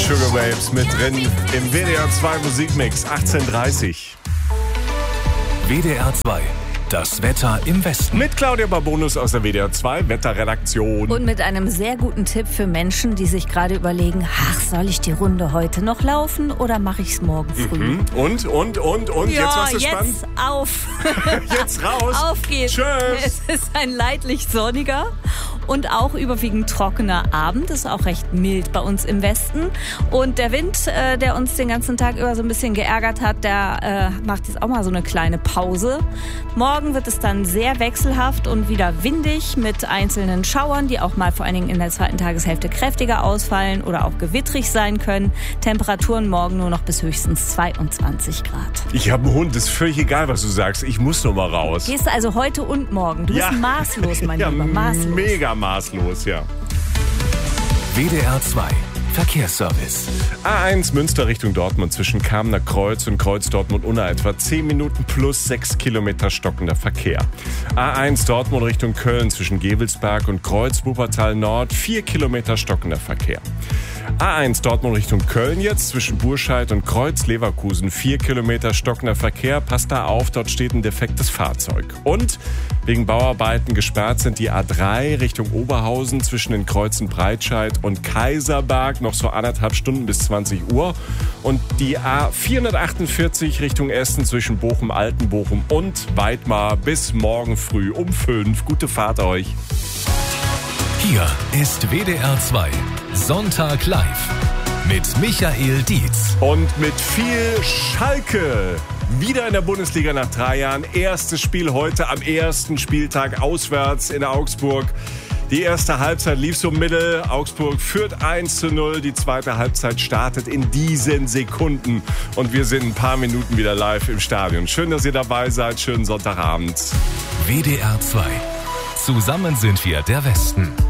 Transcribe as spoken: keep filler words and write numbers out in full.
Sugar Waves mit drin im W D R zwei Musikmix achtzehn Uhr dreißig. W D R zwei, das Wetter im Westen. Mit Claudia Babonus aus der W D R zwei Wetterredaktion. Und mit einem sehr guten Tipp für Menschen, die sich gerade überlegen, ach, soll ich die Runde heute noch laufen oder mache ich es morgen früh? Mhm. Und, und, und, und, ja, jetzt was ist jetzt spannend? auf. Jetzt raus. Auf geht's. Tschüss. Es ist ein leidlich sonniger und auch überwiegend trockener Abend. Ist auch recht mild bei uns im Westen. Und der Wind, äh, der uns den ganzen Tag über so ein bisschen geärgert hat, der äh, macht jetzt auch mal so eine kleine Pause. Morgen wird es dann sehr wechselhaft und wieder windig mit einzelnen Schauern, die auch mal vor allen Dingen in der zweiten Tageshälfte kräftiger ausfallen oder auch gewittrig sein können. Temperaturen morgen nur noch bis höchstens zweiundzwanzig Grad. Ich habe einen Hund, ist völlig egal, was du sagst. Ich muss noch mal raus. Gehst du also heute und morgen? Du Ja. bist maßlos, mein Ja, Lieber, maßlos. mega maßlos, ja. W D R zwei, Verkehrsservice. A eins Münster Richtung Dortmund zwischen Kamener Kreuz und Kreuz Dortmund-Unna etwa zehn Minuten plus sechs Kilometer stockender Verkehr. A eins Dortmund Richtung Köln zwischen Gevelsberg und Kreuz Wuppertal Nord vier Kilometer stockender Verkehr. A eins Dortmund Richtung Köln jetzt zwischen Burscheid und Kreuz Leverkusen vier Kilometer stockender Verkehr. Passt da auf, dort steht ein defektes Fahrzeug. Und wegen Bauarbeiten gesperrt sind die A drei Richtung Oberhausen zwischen den Kreuzen Breitscheid und Kaiserberg noch so anderthalb Stunden bis zwanzig Uhr. Und die A vierhundertachtundvierzig Richtung Essen zwischen Bochum, Altenbochum und Weidmar bis morgen früh um fünf. Gute Fahrt euch. Hier ist W D R zwei, Sonntag live mit Michael Dietz. Und mit viel Schalke. Wieder in der Bundesliga nach drei Jahren. Erstes Spiel heute am ersten Spieltag auswärts in Augsburg. Die erste Halbzeit lief so mittel. Augsburg führt eins zu null. Die zweite Halbzeit startet in diesen Sekunden. Und wir sind ein paar Minuten wieder live im Stadion. Schön, dass ihr dabei seid. Schönen Sonntagabend. W D R zwei. Zusammen sind wir der Westen.